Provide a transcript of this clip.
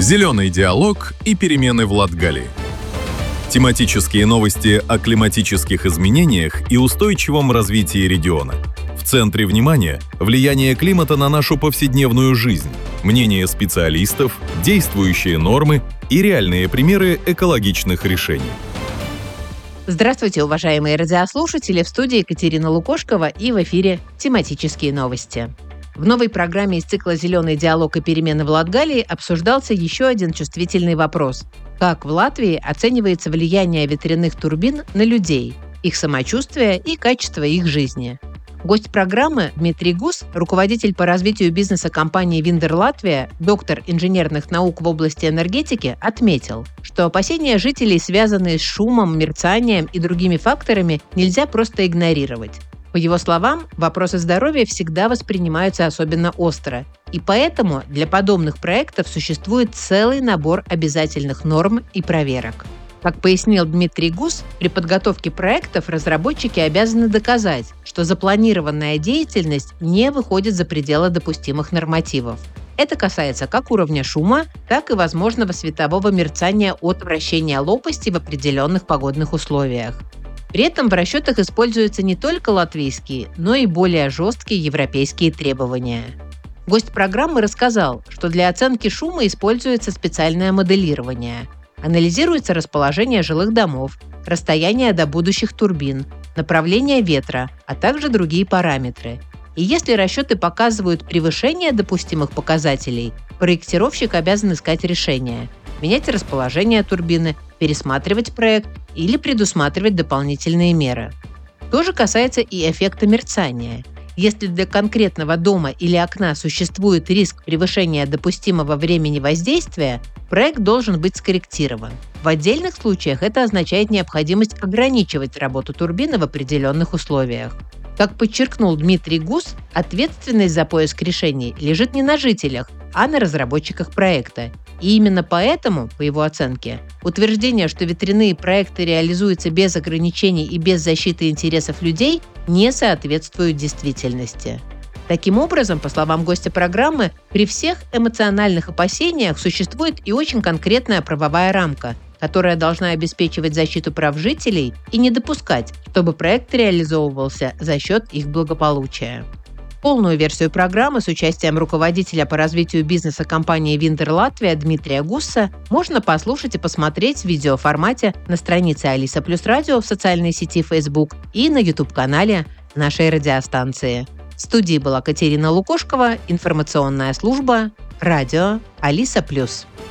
Зеленый диалог и перемены в Латгалии. Тематические новости о климатических изменениях и устойчивом развитии региона. В центре внимания – влияние климата на нашу повседневную жизнь, мнения специалистов, действующие нормы и реальные примеры экологичных решений. Здравствуйте, уважаемые радиослушатели! В студии Екатерина Лукошкова и в эфире «Тематические новости». В новой программе из цикла «Зеленый диалог и перемены в Латгалии» обсуждался еще один чувствительный вопрос. Как в Латвии оценивается влияние ветряных турбин на людей, их самочувствие и качество их жизни? Гость программы Дмитрий Гус, руководитель по развитию бизнеса компании «Виндер Латвия», доктор инженерных наук в области энергетики, отметил, что опасения жителей, связанные с шумом, мерцанием и другими факторами, нельзя просто игнорировать. По его словам, вопросы здоровья всегда воспринимаются особенно остро, и поэтому для подобных проектов существует целый набор обязательных норм и проверок. Как пояснил Дмитрий Гус, при подготовке проектов разработчики обязаны доказать, что запланированная деятельность не выходит за пределы допустимых нормативов. Это касается как уровня шума, так и возможного светового мерцания от вращения лопасти в определенных погодных условиях. При этом в расчетах используются не только латвийские, но и более жесткие европейские требования. Гость программы рассказал, что для оценки шума используется специальное моделирование. Анализируется расположение жилых домов, расстояние до будущих турбин, направление ветра, а также другие параметры. И если расчеты показывают превышение допустимых показателей, проектировщик обязан искать решение – менять расположение турбины, пересматривать проект или предусматривать дополнительные меры. То же касается и эффекта мерцания. Если для конкретного дома или окна существует риск превышения допустимого времени воздействия, проект должен быть скорректирован. В отдельных случаях это означает необходимость ограничивать работу турбины в определенных условиях. Как подчеркнул Дмитрий Гус, ответственность за поиск решений лежит не на жителях, а на разработчиках проекта. И именно поэтому, по его оценке, утверждение, что ветряные проекты реализуются без ограничений и без защиты интересов людей, не соответствует действительности. Таким образом, по словам гостя программы, при всех эмоциональных опасениях существует и очень конкретная правовая рамка, которая должна обеспечивать защиту прав жителей и не допускать, чтобы проект реализовывался за счет их благополучия. Полную версию программы с участием руководителя по развитию бизнеса компании «Виндер Латвия» Дмитрия Гусса можно послушать и посмотреть в видеоформате на странице Алиса Плюс Радио в социальной сети Facebook и на YouTube-канале нашей радиостанции. В студии была Екатерина Лукошкова, информационная служба «Радио Алиса Плюс».